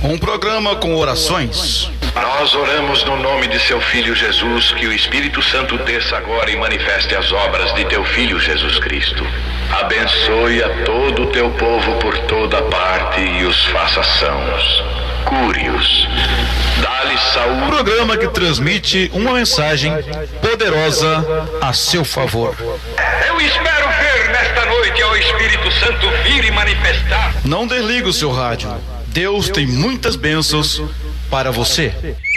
Um programa com orações. Nós oramos no nome de seu Filho Jesus, que o Espírito Santo desça agora e manifeste as obras de teu Filho Jesus Cristo. Abençoe a todo o teu povo por toda parte e os faça sãos. Cure-os. Dá-lhes saúde. Um programa que transmite uma mensagem poderosa a seu favor. Eu espero ver nesta noite ao Espírito Santo vir e manifestar. Não desligue o seu rádio. Deus tem muitas bênçãos para você.